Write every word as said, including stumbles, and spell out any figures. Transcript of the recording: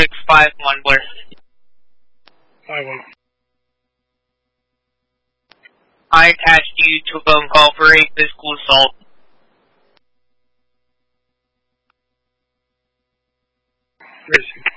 six five one, Blair. five one. I attached you to a phone call for a physical assault. Where is he?